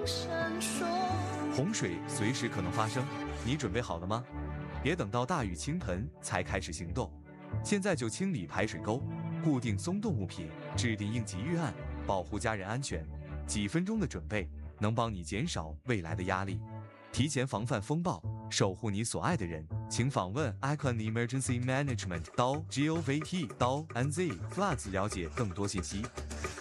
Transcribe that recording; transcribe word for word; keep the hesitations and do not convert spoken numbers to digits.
洪水随时可能发生，你准备好了吗？别等到大雨倾盆才开始行动，现在就清理排水沟，固定松动物品，制定应急预案，保护家人安全。几分钟的准备能帮你减少未来的压力，提前防范风暴，守护你所爱的人。请访问 icon emergency management 刀 gov t 刀 nz floods 了解更多信息。